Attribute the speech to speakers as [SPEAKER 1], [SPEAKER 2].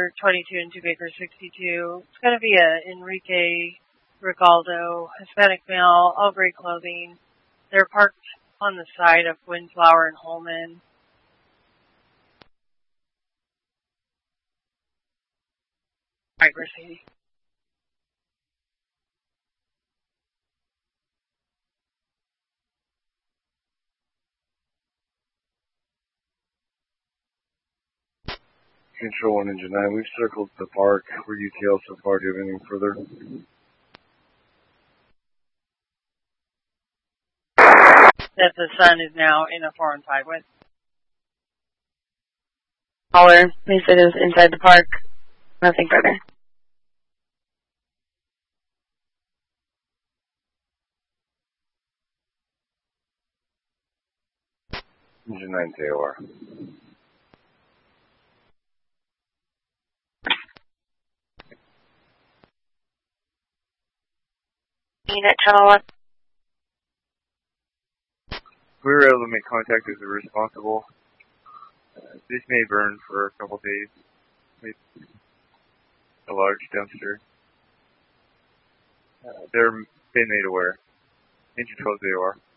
[SPEAKER 1] Baker 22 and 2 Baker 62. It's going to be a Enrique Rigaldo, Hispanic male, all gray clothing. They're parked on the side of Windflower and Holman. Right, Mercedes.
[SPEAKER 2] Control 1, Engine 9. We've circled the park. We're UTL so far. Do you have anything further?
[SPEAKER 1] That the sun is now in a 4 and 5 with.
[SPEAKER 3] Caller, they said it was inside the park. Nothing further.
[SPEAKER 2] Engine 9 TOR.
[SPEAKER 3] Unit Channel 1.
[SPEAKER 4] We were able to make contact with the responsible. This may burn for a couple days. It's a large dumpster. They're been made aware. Engine 12 AOR.